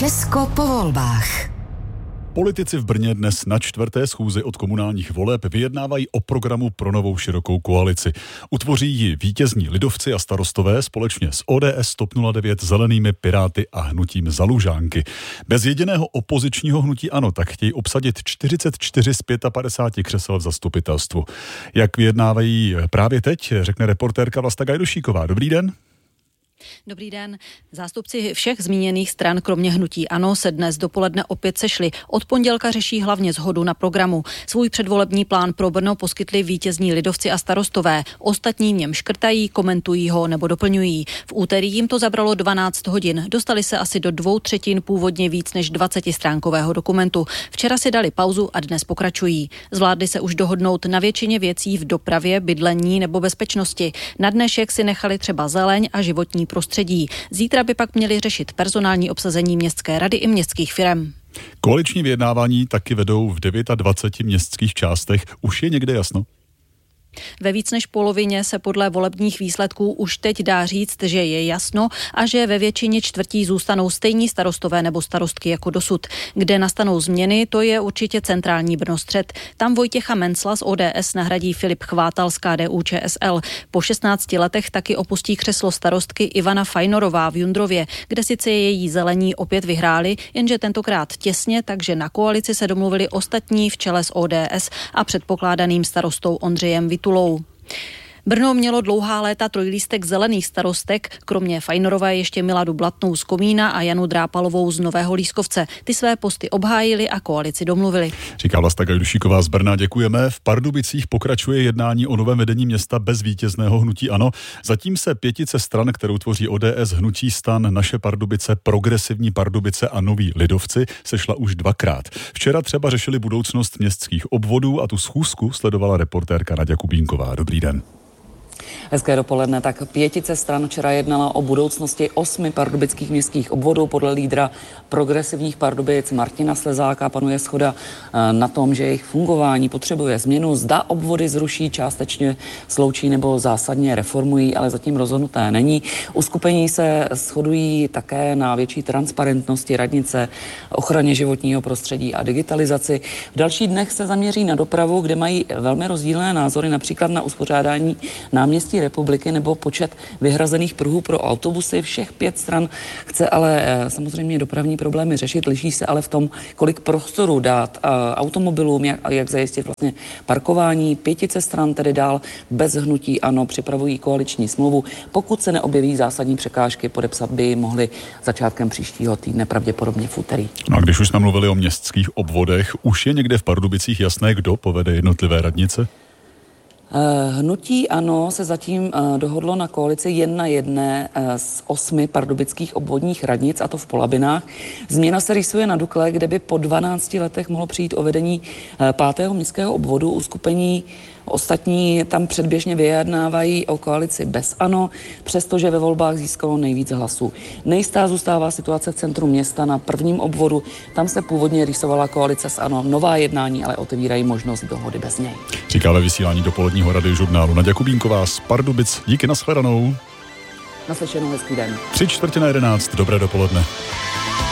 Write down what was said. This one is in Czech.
Česko po volbách. Politici v Brně dnes na 4. schůzi od komunálních voleb vyjednávají o programu pro novou širokou koalici. Utvoří ji vítězní lidovci a starostové společně s ODS, TOP 09, Zelenými, Piráty a hnutím Za Lužánky. Bez jediného opozičního hnutí ANO tak chtějí obsadit 44 z 55 křesel v zastupitelstvu. Jak vyjednávají právě teď, řekne reportérka Vlasta Gajdušíková. Dobrý den. Dobrý den. Zástupci všech zmíněných stran, kromě hnutí ANO, se dnes dopoledne opět sešli. Od pondělka řeší hlavně shodu na programu. Svůj předvolební plán pro Brno poskytli vítězní lidovci a starostové. Ostatní v něm škrtají, komentují ho nebo doplňují. V úterý jim to zabralo 12 hodin. Dostali se asi do 2/3 původně víc než 20stránkového dokumentu. Včera si dali pauzu a dnes pokračují. Zvládli se už dohodnout na většině věcí v dopravě, bydlení nebo bezpečnosti. Na dnešek si nechali třeba zeleň a životní prostředí. Zítra by pak měli řešit personální obsazení městské rady i městských firem. Koaliční vyjednávání taky vedou v 29 městských částech. Už je někde jasno? Ve víc než polovině se podle volebních výsledků už teď dá říct, že je jasno a že ve většině čtvrtí zůstanou stejní starostové nebo starostky jako dosud. Kde nastanou změny, to je určitě centrální Brno-střed. Tam Vojtěcha Mencla z ODS nahradí Filip Chvátal z KDU-ČSL. Po 16 letech taky opustí křeslo starostky Ivana Fajnorová v Jundrově, kde sice její zelení opět vyhráli, jenže tentokrát těsně, takže na koalici se domluvili ostatní v čele s ODS a předpokládaným starostou Ondřejem Vitulou. Brno mělo dlouhá léta trojlístek zelených starostek, kromě Fajnorové ještě Miladu Blatnou z Komína a Janu Drápalovou z Nového Lískovce. Ty své posty obhájili a koalici domluvili. Říká Vlasta Gajdušíková z Brna, děkujeme. V Pardubicích pokračuje jednání o novém vedení města bez vítězného hnutí ANO. Zatím se pětice stran, kterou tvoří ODS, hnutí STAN, Naše Pardubice, Progresivní Pardubice a Noví lidovci, sešla už dvakrát. Včera třeba řešili budoucnost městských obvodů a tu schůzku sledovala reportérka Naďa Kubínková. Dobrý den. Hezké dopoledne. Tak pětice stran včera jednala o budoucnosti 8 pardubických městských obvodů. Podle lídra Progresivních Pardubic Martina Slezáka panuje shoda na tom, že jejich fungování potřebuje změnu. Zda obvody zruší, částečně sloučí nebo zásadně reformují, ale zatím rozhodnuté není. Uskupení se shodují také na větší transparentnosti radnice, ochraně životního prostředí a digitalizaci. V dalších dnech se zaměří na dopravu, kde mají velmi rozdílné názory, například na uspořádání náměstí Republiky nebo počet vyhrazených pruhů pro autobusy. Všech 5 stran chce ale samozřejmě dopravní problémy řešit. Liší se ale v tom, kolik prostoru dát automobilům, jak zajistit vlastně parkování. Pětice stran tedy dál bez hnutí ANO připravují koaliční smlouvu. Pokud se neobjeví zásadní překážky, podepsat by ji mohli začátkem příštího týdne, pravděpodobně v úterý. No a když už jsme mluvili o městských obvodech, už je někde v Pardubicích jasné, kdo povede jednotlivé radnice? Hnutí ANO se zatím dohodlo na koalici 1:1 z 8 pardubických obvodních radnic, a to v Polabinách. Změna se rýsuje na Dukle, kde by po 12 letech mohlo přijít o vedení 5. městského obvodu. Uskupení ostatní tam předběžně vyjednávají o koalici bez ANO, přestože ve volbách získalo nejvíc hlasů. Nejistá zůstává situace v centru města na 1. obvodu. Tam se původně rýsovala koalice s ANO. Nová jednání ale otevírají možnost dohody bez něj. Říká ve vysílání dopoledního radiožurnálu Naďa Kubínková z Pardubic. Díky, nashledanou. Naslyšenou, hezký den. 3:45, dobré dopoledne.